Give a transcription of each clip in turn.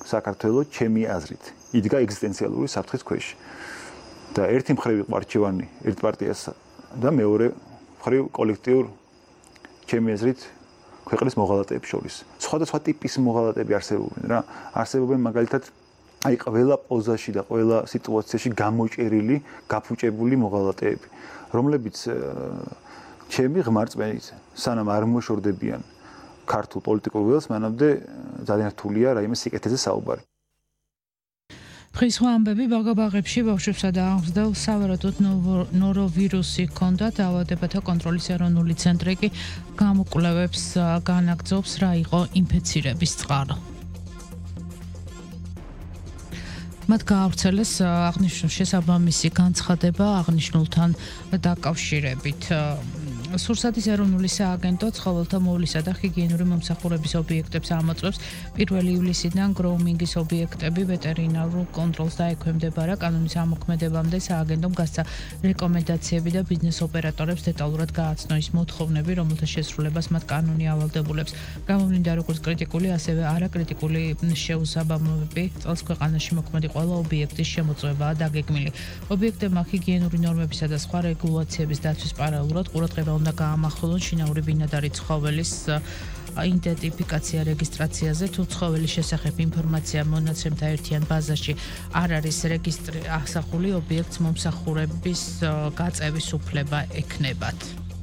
საქართველოს ჩემი აზრით იდგა ეგზისტენციალური საფრთხის ქვეშ. და ერთი მხრივ იყო არჩევანი ერთ პარტიას და მეორე მხრივ კოლექტიურ ჩემი აზრით ქვეყნის მოღალატეებს შორის. სხვადასხვა ტიპის მოღალატეები არსებობენ რა. არსებობენ მაგალითად აი ყველა პოზაში და ყველა სიტუაციაში გამოჭერილი, გაფუჭებული მოღალატეები, რომლებიც ჩემი ღმარწმენით სანამ არ მოშორდებიან ქართულ პოლიტიკურ ველს, მანამდე ძალიან რთულია რაიმე სიკეთეზე საუბარი. დღის ამბები ბაღებში ბავშვებსა და აღზრდელ სავარაუდოდ ნოროვირუსი ჰქონდათ. დაავადებათა კონტროლის ეროვნული ცენტრი კი გამოკვლევებს განაგრძობს, რა იყო ინფექცირების წყარო. მათ გაავრცელეს აღნიშნულ შესაბამისი განცხადება აღნიშნულთან დაკავშირებით. სურსათის ეროვნული სააგენტო ცხოველთა მოვლისა და ჰიგიენური მომსახურების ობიექტებს ამოწმებს 1 ივლისიდან გროუმინგის ობიექტები ვეტერინარულ კონტროლს დაექვემდებარა. კანონის ამოქმედებამდე სააგენტომ გასცა რეკომენდაციები და ბიზნეს ოპერატორებს დეტალურად გააცნო ის მოთხოვნები, რომელთა შესრულებას მათ კანონი ავალდებულებს. გამოვლინდა როგორც კრიტიკული, ასევე არაკრიტიკული შეუსაბამობები. წელს ქვეყანაში მოქმედი ყველა ობიექტის შემოწმებაა დაგეგმილი. ობიექტებმა ჰიგიენური ნორმებისა და სხვა რეგულაციების დაცვის პარალელურად ყურადღება უნდა გაამახვილონ შინაური ბინადარი ცხოველის იდენტიფიკაცია რეგისტრაციაზე. თუ ცხოველის შესახებ ინფორმაცია მონაცემთა ერთიან ბაზაში არ არის რეგისტრი ასახული, ობიექტს მომსახურების გაწევის უფლება ექნებათ.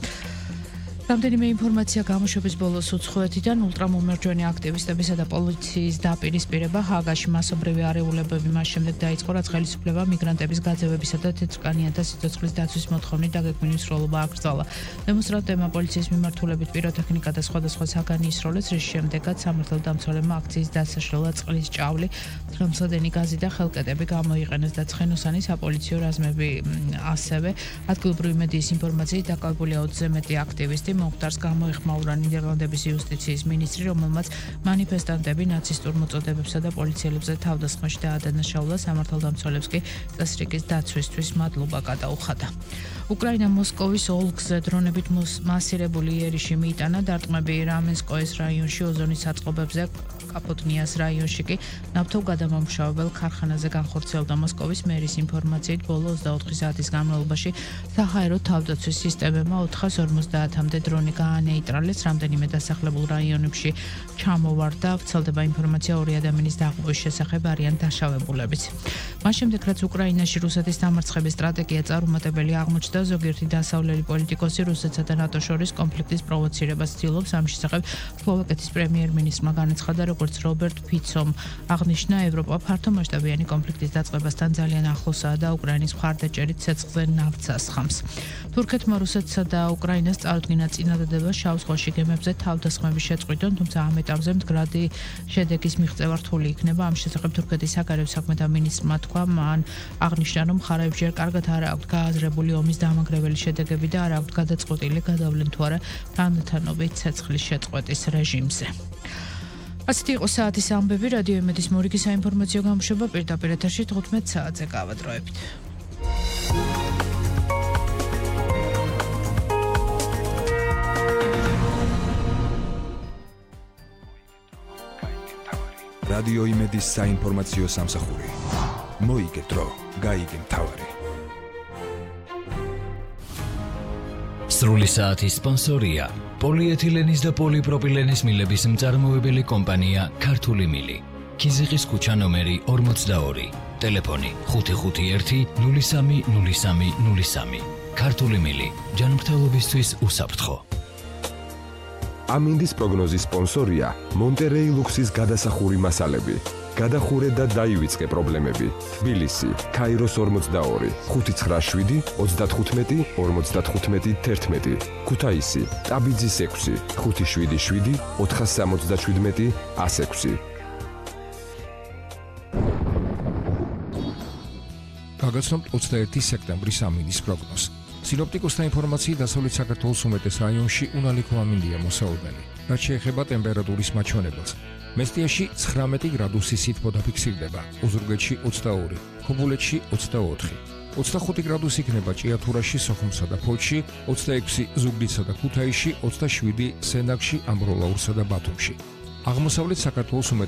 რამდენიმე ინფორმაცია გამოშვების ბოლოს უცხოეთიდან ულტრამომარჯვენე აქტივისტებისა და პოლიციის დაპირისპირება ჰააგაში მასობრივი არეულებები მას შემდეგ დაიწყო, რაც ხელისუფლება მიგრანტების გაძევებისა და თეთრკანიანთა სიცოცხლის დაცვის მოთხოვნით დაგეგმილი მსვლელობა აკრძალა. დემონსტრანტებმა პოლიციის მიმართულებით პიროტექნიკა და სხვადასხვა საგანი ისროლეს, რის შემდეგაც სამართალდამცველებმა აქციის დასაშლელად წყლის ჭავლი, თრამსადენი გაზი და ხელკეტები გამოიყენეს და ცხენოსანი საპოლიციო რაზმები ასევე ადგილობრივი მედიის ინფორმაციით დაკავებულია 20-ზე მეტი აქტივისტი. მოხდარს გამოეხმაურა ნიდერლანდების იუსტიციის მინისტრი, რომელმაც მანიფესტანტები ნაცისტურ მოწოდებებსა და პოლიციელებზე თავდასხმაში დაადანაშაულა. სამართალდამცველებს კი წესრიგის დაცვისთვის მადლობა გადაუხადა. უკრაინამ მოსკოვის ოლქზე დრონებით მასირებული იერიში მიიტანა. დარტყმები რამენსკოეს რაიონში, ოზონის საწყობებზე, კაპოტნიას რაიონში კი ნავთობ გადამამუშავებელ ქარხანაზე განხორციელდა. მოსკოვის მერის ინფორმაციით ბოლო 24 საათის განმავლობაში საჰაერო თავდაცვის სისტემებმა 450-მდე დრონი გაანეიტრალეს. რამდენიმე დასახლებულ რაიონებში ჩამოვარდა. ვრცელდება ინფორმაცია 2 ადამიანის დაღუპვის შესახებ, არიან დაშავებულებიც. მას შემდეგ, რაც უკრაინაში რუსეთის დამარცხების სტრატეგია წარუმატებელი აღმოჩნდა, ზოგიერთი დასავლელი პოლიტიკოსი რუსეთსა და ნატოს შორის კონფლიქტის პროვოცირებას ცდილობს. ამ შესახებ სლოვაკეთის პრემიერ-მინისტრმა განაცხადა, როგორც რობერტ ფიცომ აღნიშნა, ევროპა ფართომასშტაბიანი კონფლიქტის დაწყებასთან ძალიან ახლოსაა და უკრაინის მხარდაჭერით ცეცხლზე ნავთს ასხამს. თურქეთმა რუსეთსა და უკრაინას წარუდგინა წინადადება შავ ზღვაში გემებზე თავდასხმების შეწყვიტონ, თუმცა ამ ეტაპზე მდგრადი შედეგის მიღწევა რთული იქნება. ამ შესახებ თურქეთის საგარეო საქმეთა მინისტრმა თქვა, მან აღნიშნა, რომ მხარეებს ჯერ კარგად არ აქვთ გააზრებული ომის დამანგრეველი შედეგები და არ აქვთ გადაწყვეტილი გადავლენ თუ არა თანდათანობით ცეცხლის შეწყვეტის რეჟიმზე. ასეთი იყო საათის ამბები. რადიო იმედის მორიგი საინფორმაციო გამოშვება პირდაპირ ეთერში 15 საათზე გავადროებით. რადიო იმედის საინფორმაციო სამსახური. მოიგე დრო, გაიგე მთავარი. სრული საათის სპონსორია პოლიეთილენის და პოლიპროპილენის მილების მწარმოებელი კომპანია ქართული მილი. ქიზიყის ქუჩა ნომერი 42. ტელეფონი 551 03 03 03. ქართული მილი. ჯანმრთელობისთვის უსაფრთხო. ამინდის პროგნოზის სპონსორია მონტერეი ლუქსის გადასახური მასალები. გადახურე და დაივიწყე პრობლემები. თბილისი, ქაიროს 42, 597 35 55 11. ქუთაისი, ტაბიძის 6, 577 477 106. გაგაცნობთ 21 სექტემბრის ამინდის პროგნოზს. სინოპტიკოსთა ინფორმაციით დასავლეთ საქართველოს უმეტეს რაიონში უნალიქო ამინდია მოსაუბენი. რაც შეეხება ტემპერატურის მაჩვენებელს. მესტიაში 19 გრადუსი სითბო დაფიქსირდება, ოზურგეთში 22, ქობულეთში 24, 25 გრადუსი იქნება ჭიათურაში, სოხუმსა და ფოთში, 26 ზუგდიდსა და ქუთაისში, 27 სენაკში, ამბროლაურსა და ბათუმში. აღმოსავლეთ საქართველოს